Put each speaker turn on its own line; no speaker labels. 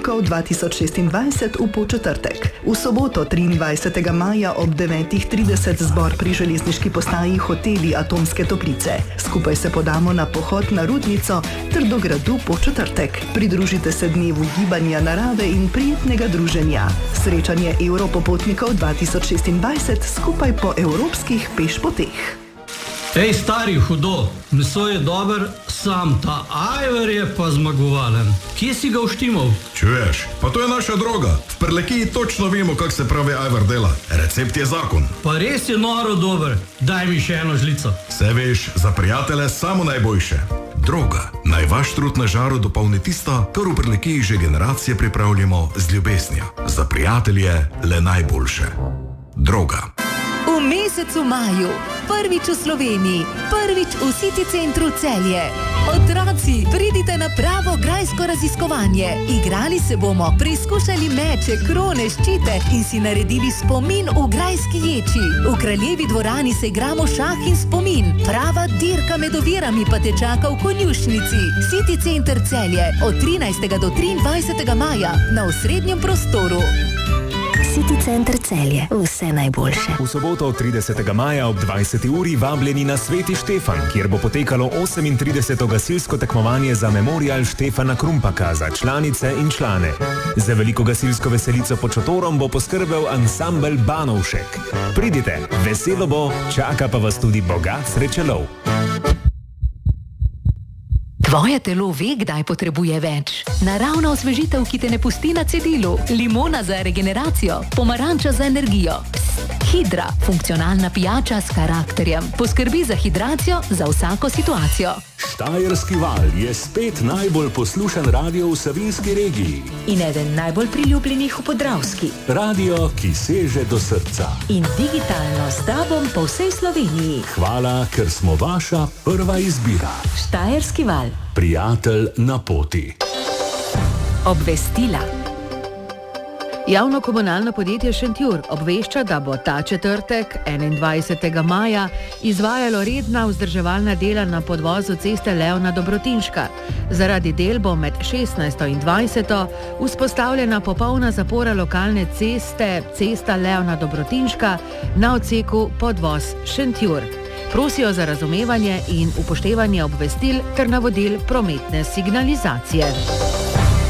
potnikov 2026 v početrtek. V soboto 23. maja ob 9:30 zbor pri železniški postaji Hoteli Atomske toplice. Skupaj se podamo na pohod na Rudnico ter do gradu Početrtek. Pridružite se dnevu gibanja narave in prijetnega druženja. Srečanje Evropopotnikov 2026 skupaj po evropskih pešpoteh.
Ej, stari, hudo, meso je dober, sam ta ajvar je pa zmagovalen. Kje si ga uštimal?
Čuješ, pa to je naša droga. V Prlekiji točno vemo, kako se pravi ajvar dela. Recept je zakon.
Pa res je noro dober, daj mi še eno žlico.
Se veš, za prijatelje samo najboljše. Droga. Naj vaš trud na žaru dopolni tisto, kar v Prlekiji že generacije pripravljamo z ljubeznijo. Za prijatelje le najboljše. Droga.
V mesecu maju, prvič v Sloveniji, prvič v City centru Celje. Otroci, pridite na pravo grajsko raziskovanje. Igrali se bomo, preizkušali meče, krone, ščite in si naredili spomin v grajski ječi. V Kraljevi dvorani se igramo šah in spomin. Prava dirka med ovirami pa te čaka v konjušnici. City center Celje od 13. do 23. maja na osrednjem prostoru.
City center Celje. Vse najboljše.
V soboto 30. maja ob 20. uri vabljeni na Sveti Štefan, kjer bo potekalo 38. gasilsko tekmovanje za memorial Štefana Krumpaka za članice in člane. Za veliko gasilsko veselico pod šotorom bo poskrbel ansambel Banovšek. Pridite, veselo bo, čaka pa vas tudi bogat srečelov.
Tvoje telo ve, kdaj potrebuje več. Naravna osvežitev, ki te ne pusti na cedilu. Limona za regeneracijo, pomaranča za energijo. Hidra, funkcionalna pijača s karakterjem. Poskrbi za hidracijo za vsako situacijo.
Štajerski val je spet najbolj poslušan radio v Savinjski regiji.
In eden najbolj priljubljenih v Podravski.
Radio, ki seže do srca.
In digitalno s tobom po vsej Sloveniji.
Hvala, ker smo vaša prva izbira.
Štajerski val.
Prijatelj na poti.
Obvestila.
Javno komunalno podjetje Šentjur obvešča, da bo ta četrtek, 21. maja, izvajalo redna vzdrževalna dela na podvozu ceste Leona Dobrotinška. Zaradi del bo med 16. in 20. vzpostavljena popolna zapora lokalne ceste, cesta Leona Dobrotinška, na odseku podvoz Šentjur. Prosijo za razumevanje in upoštevanje obvestil ter navodil prometne signalizacije.